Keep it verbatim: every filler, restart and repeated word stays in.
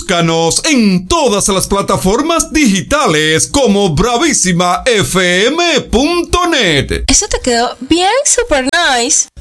Búscanos en todas las plataformas digitales como bravísima f m punto net. Eso te quedó bien super nice.